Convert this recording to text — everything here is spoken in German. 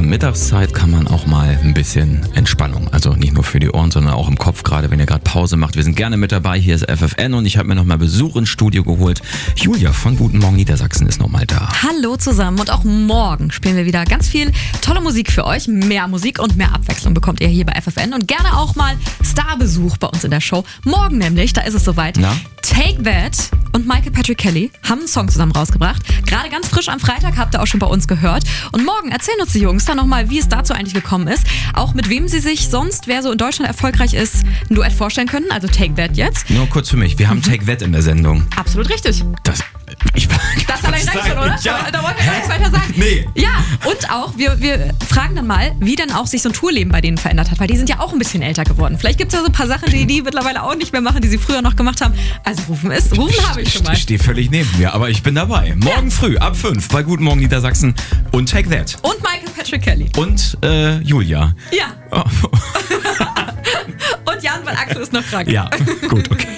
Mittagszeit kann man auch mal ein bisschen Entspannung. Also nicht nur für die Ohren, sondern auch im Kopf, gerade wenn ihr gerade Pause macht. Wir sind gerne mit dabei. Hier ist FFN und ich habe mir nochmal Besuch ins Studio geholt. Julia von Guten Morgen Niedersachsen ist nochmal da. Hallo zusammen und auch morgen spielen wir wieder ganz viel tolle Musik für euch. Mehr Musik und mehr Abwechslung bekommt ihr hier bei FFN und gerne auch mal Starbesuch bei uns in der Show. Morgen nämlich, da ist es soweit. Na? Take That und Michael Patrick Kelly haben einen Song zusammen rausgebracht. Gerade ganz frisch am Freitag, habt ihr auch schon bei uns gehört. Und morgen erzählen uns die Jungs dann nochmal, wie es dazu eigentlich gekommen ist. Auch mit wem sie sich sonst, wer so in Deutschland erfolgreich ist, ein Duett vorstellen können. Also Take That jetzt. Nur kurz für mich, wir haben Take That in der Sendung. Absolut richtig. Das allein reicht schon, oder? Ja. Da wollte ich gar nichts weiter sagen. Nee. Ja, und auch, wir fragen dann mal, wie dann auch sich so ein Tourleben bei denen verändert hat, weil die sind ja auch ein bisschen älter geworden. Vielleicht gibt es ja so ein paar Sachen, die mittlerweile auch nicht mehr machen, die sie früher noch gemacht haben. Also rufen habe ich schon mal. Ich stehe völlig neben mir, aber ich bin dabei. Morgen früh ab 5 bei Guten Morgen Niedersachsen und Take That. Und Michael Patrick Kelly. Und Julia. Ja. Oh. Und Jan, weil Axel ist noch krank. Ja, gut, okay.